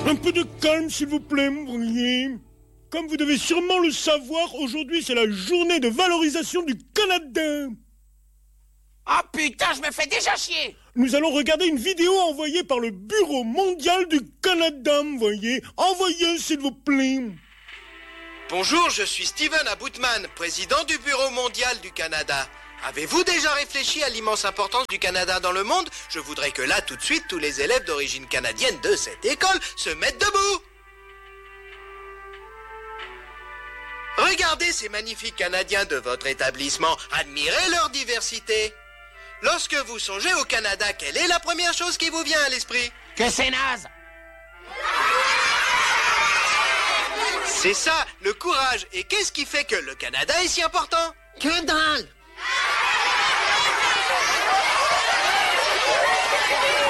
Un peu de calme, s'il vous plaît, vous voyez. Comme vous devez sûrement le savoir, aujourd'hui, c'est la journée de valorisation du Canada. Ah putain, je me fais déjà chier. Nous allons regarder une vidéo envoyée par le Bureau mondial du Canada, vous voyez. Envoyez, s'il vous plaît. Bonjour, je suis Steven Aboutman, président du Bureau mondial du Canada. Avez-vous déjà réfléchi à l'immense importance du Canada dans le monde? Je voudrais que là, tout de suite, tous les élèves d'origine canadienne de cette école se mettent debout. Regardez ces magnifiques Canadiens de votre établissement. Admirez leur diversité. Lorsque vous songez au Canada, quelle est la première chose qui vous vient à l'esprit? Que c'est naze. C'est ça, le courage. Et qu'est-ce qui fait que le Canada est si important? Que dalle.